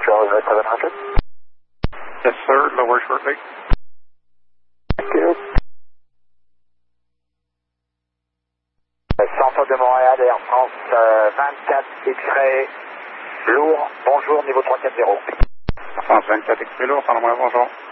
Charlie 700. Yes, sir. Lower shortly. Thank you. Centre de Montréal, Air France 24 X-Ray lourd. Bonjour, niveau 340. France 24 X-Ray lourd, parle-moi, bonjour.